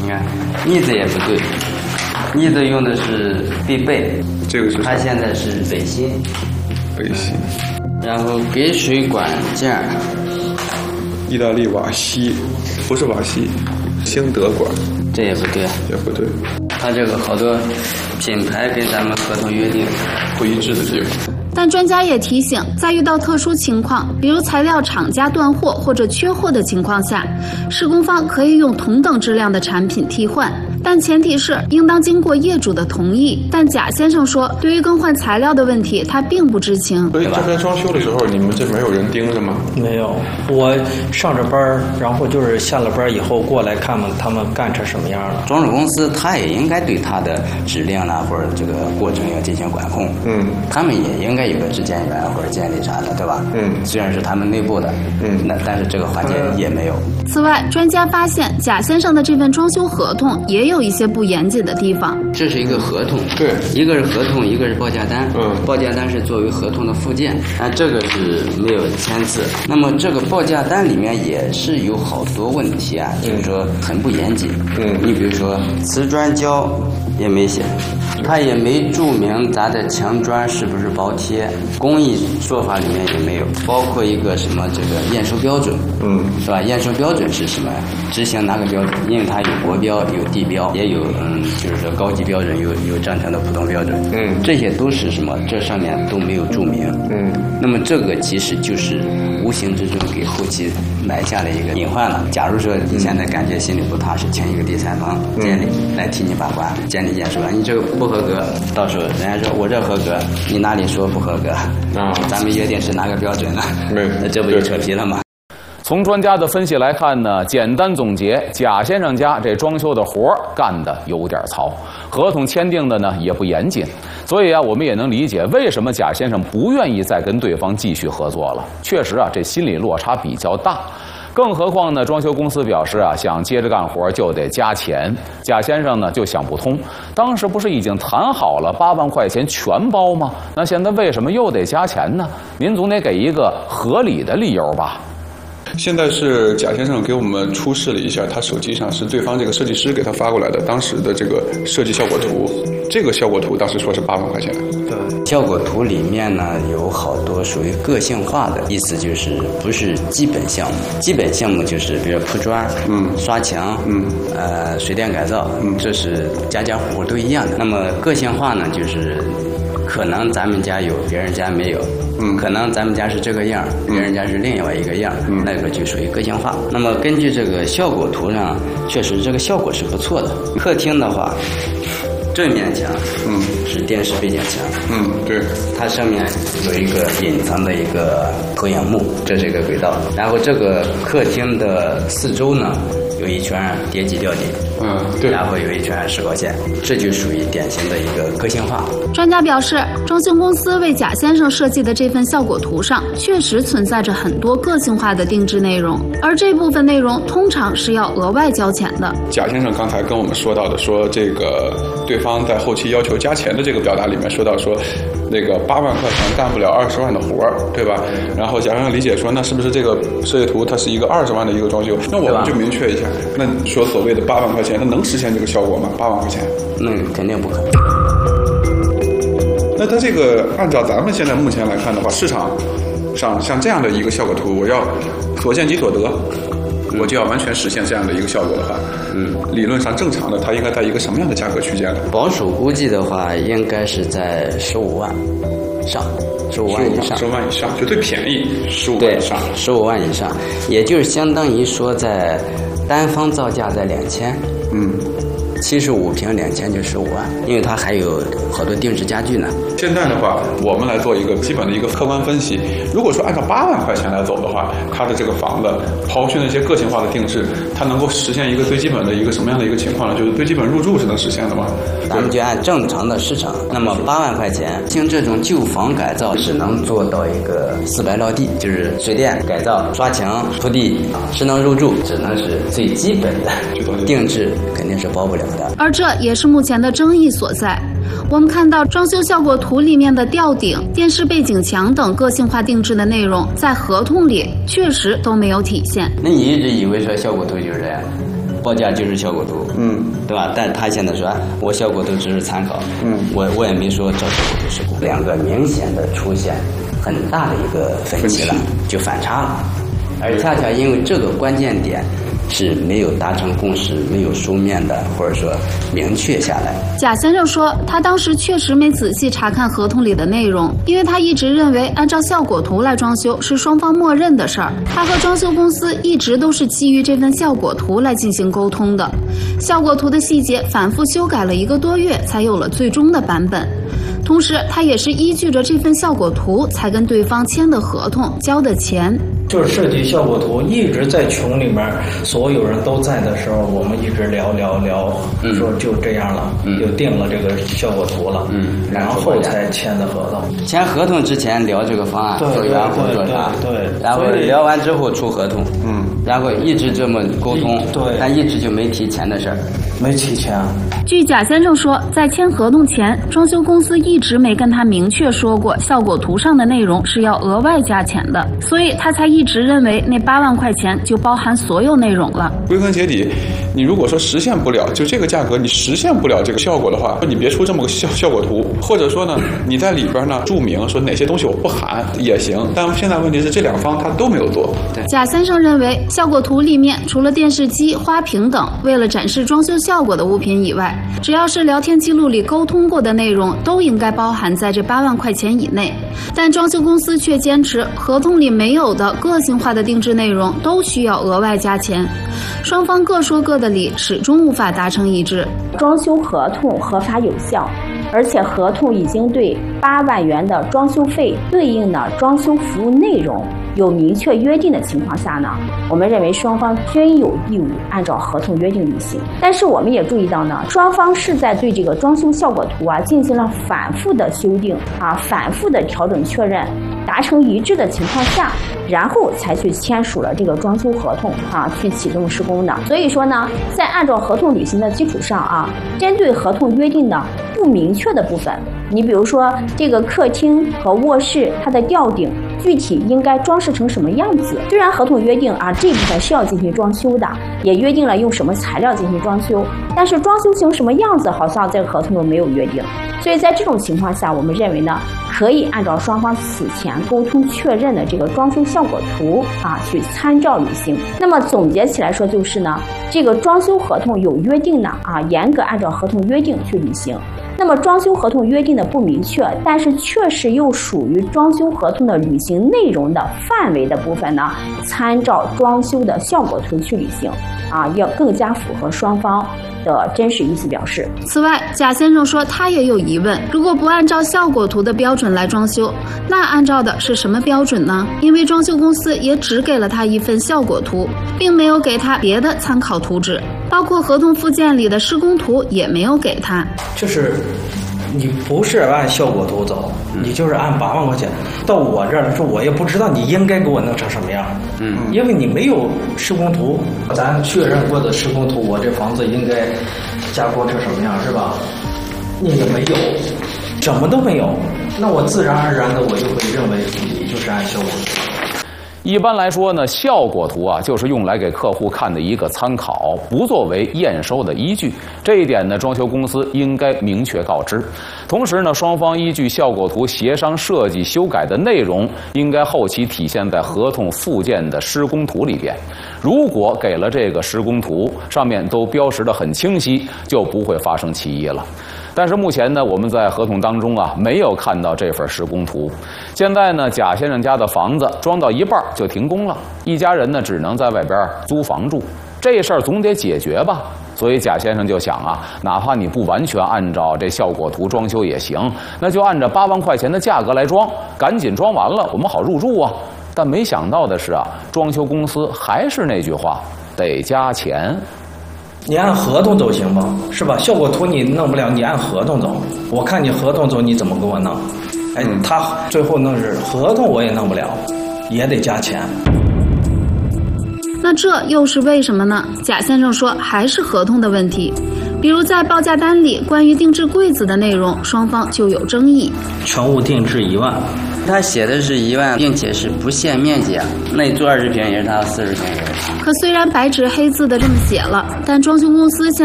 你看腻子也不对，腻子用的是必备， 这个是它现在是北新，然后给水管件， 意大利瓦西，不是瓦西，兴德管， 这也不对， 也不对， 它这个好多品牌跟咱们合同约定不一致的地方。 但专家也提醒，在遇到特殊情况，比如材料厂家断货或者缺货的情况下，施工方可以用同等质量的产品替换，但前提是应当经过业主的同意。但贾先生说，对于更换材料的问题，他并不知情。 所以这边装修的时候，你们这没有人盯着吗？ 没有，我上着班，然后就是下了班以后过来看看他们干成什么样了。 装饰公司他也应该对他的质量啦或者这个过程要进行管控，他们也应该有个质检员或者监理啥的，对吧？虽然是他们内部的，但是这个环节也没有。 此外，专家发现贾先生的这份装修合同也有一些不严谨的地方。 这是一个合同， 对， 一个是合同，一个是报价单。报价单是作为合同的附件，这个是没有签字。那么这个报价单里面也是有好多问题啊，就是说很不严谨。你比如说瓷砖胶也没写，他也没注明咱的墙砖是不是薄贴，工艺说法里面也没有，包括一个什么这个验收标准，是吧？验收标准是什么？执行哪个标准？因为它有国标、有地标，也有就是说高级标准，有正常的普通标准，这些都是什么？这上面都没有注明，那么这个其实就是无形之中给后期埋下了一个隐患了。假如说你现在感觉心里不踏实，请一个第三方监理来替你把关，监理验收了，你这个不合格，到时候人家说我这合格，你哪里说不合格？咱们约定是哪个标准呢？那这不就扯皮了吗？ 从专家的分析来看呢，简单总结，贾先生家这装修的活干得有点糙，合同签订的呢也不严谨，所以啊，我们也能理解为什么贾先生不愿意再跟对方继续合作了。确实啊，这心理落差比较大。更何况呢，装修公司表示啊，想接着干活就得加钱。贾先生呢就想不通，当时不是已经谈好了8万块钱全包吗？那现在为什么又得加钱呢？您总得给一个合理的理由吧。 现在是贾先生给我们出示了一下，他手机上是对方这个设计师给他发过来的当时的这个设计效果图，这个效果图当时说是8万块钱。 对，效果图里面呢有好多属于个性化的，意思就是不是基本项目，基本项目就是比如铺砖、刷墙、水电改造，这是家家户户都一样的。那么个性化呢，就是可能咱们家有，别人家没有。可能咱们家是这个样，别人家是另外一个样，那个就属于个性化。那么根据这个效果图上，确实这个效果是不错的。客厅的话，正面墙，是电视背景墙， 对， 它上面有一个隐藏的一个投影幕，这是一个轨道。然后这个客厅的四周呢，有一圈叠级吊顶，对，然后有一圈石膏线，这就属于典型的一个个性化。 专家表示，装修公司为贾先生设计的这份效果图上，确实存在着很多个性化的定制内容，而这部分内容通常是要额外交钱的。 贾先生刚才跟我们说到的，说这个对方在后期要求加钱的这个表达里面说到说，那个8万块钱干不了20万的活儿，对吧？然后贾先生理解说，那是不是这个设计图它是一个20万的一个装修？那我们就明确一下，那你说所谓的8万块钱，它能实现这个效果吗？8万块钱？ 那肯定不可能。 那它这个按照咱们现在目前来看的话，市场上像这样的一个效果图，我要所见即所得，我就要完全实现这样的一个效果的话，理论上正常的它应该在一个什么样的价格区间呢？ 保守估计的话，应该是在15万上，15万以上 ，15万以上，就最便宜15万以上 ，15万以上，也就是相当于说在单方造价在2000，75平2000就15万，因为它还有好多定制家具呢。 现在的话，我们来做一个基本的一个客观分析。如果说按照8万块钱来走的话，它的这个房子刨去那些个性化的定制，它能够实现一个最基本的一个什么样的一个情况呢？就是最基本入住是能实现的吗？ 咱们就按正常的市场，那么8万块钱，像这种旧房改造只能做到一个4白落地，就是水电改造、刷墙、铺地，是能入住，只能是最基本的，定制肯定是包不了的。 而这也是目前的争议所在。我们看到装修效果图里面的吊顶、电视背景墙等个性化定制的内容，在合同里确实都没有体现。 那你一直以为说效果图就是这样， 报价就是效果图，对吧？但他现在说我效果图只是参考，我也没说照效果图施工，两个明显的出现很大的一个分歧了，就反差了，而恰恰因为这个关键点是没有达成共识，没有书面的或者说明确下来。 贾先生说，他当时确实没仔细查看合同里的内容，因为他一直认为按照效果图来装修是双方默认的事儿。他和装修公司一直都是基于这份效果图来进行沟通的，效果图的细节反复修改了1个多月，才有了最终的版本。同时，他也是依据着这份效果图才跟对方签的合同、交的钱。 就是设计效果图一直在群里面，所有人都在的时候，我们一直聊，说就这样了，就定了这个效果图了，然后才签的合同。 签合同之前聊这个方案，做圆弧做啥， 对， 然后聊完之后出合同，然后一直这么沟通， 对， 但一直就没提钱的事儿， 没提钱。 据贾先生说，在签合同前，装修公司一直没跟他明确说过效果图上的内容是要额外加钱的，所以他才一直认为那8万块钱就包含所有内容了。 归根结底，你如果说实现不了，就这个价格你实现不了这个效果的话，你别出这么个效果图，或者说呢，你在里边呢注明说哪些东西我不含也行。但现在问题是这两方他都没有做。 贾先生认为，效果图里面除了电视机、花瓶等为了展示装修效果的物品以外，只要是聊天记录里沟通过的内容，都应该包含在这8万块钱以内。但装修公司却坚持合同里没有的个性化的定制内容都需要额外加钱，双方各说各的理，始终无法达成一致。 装修合同合法有效，而且合同已经对8万元的装修费对应的装修服务内容有明确约定的情况下呢，我们认为双方均有义务按照合同约定履行。但是我们也注意到呢，双方是在对这个装修效果图进行了反复的修订反复的调整确认，达成一致的情况下，然后才去签署了这个装修合同去启动施工的。所以说呢，在按照合同履行的基础上针对合同约定的不明确的部分，你比如说这个客厅和卧室它的吊顶具体应该装饰成什么样子，虽然合同约定这部分是要进行装修的，也约定了用什么材料进行装修，但是装修成什么样子好像这个合同都没有约定。所以在这种情况下，我们认为呢，可以按照双方此前沟通确认的这个装修效果图去参照履行。那么总结起来说就是呢，这个装修合同有约定的严格按照合同约定去履行。那么装修合同约定的不明确，但是确实又属于装修合同的履行内容的范围的部分呢，参照装修的效果图去履行要更加符合双方的真实意思表示。 此外，贾先生说他也有疑问，如果不按照效果图的标准来装修，那按照的是什么标准呢？因为装修公司也只给了他一份效果图，并没有给他别的参考图纸，包括合同附件里的施工图也没有给他。 就是你不是按效果图走，你就是按8万块钱到我这儿来说，我也不知道你应该给我弄成什么样，因为你没有施工图，咱确认过的施工图，我这房子应该加工成什么样是吧？你也没有，什么都没有，那我自然而然的我就会认为你就是按效果图。 一般来说呢，效果图就是用来给客户看的一个参考，不作为验收的依据。这一点呢，装修公司应该明确告知。同时呢，双方依据效果图协商设计修改的内容，应该后期体现在合同附件的施工图里边。如果给了这个施工图，上面都标识得很清晰，就不会发生歧义了。但是目前呢，我们在合同当中没有看到这份施工图。现在呢，贾先生家的房子装到一半就停工了，一家人呢只能在外边租房住，这事儿总得解决吧。所以贾先生就想哪怕你不完全按照这效果图装修也行，那就按照8万块钱的价格来装，赶紧装完了，我们好入住啊。但没想到的是装修公司还是那句话，得加钱。 你按合同走行吗？是吧？效果图你弄不了，你按合同走。我看你合同走，你怎么给我弄？他最后弄是合同我也弄不了，也得加钱。 那这又是为什么呢？贾先生说还是合同的问题。比如在报价单里关于定制柜子的内容，双方就有争议。 全屋定制1万， 他写的是1万，并且是不限面积啊，那你做20平也是他40平也是。 可虽然白纸黑字的这么写了，但装修公司现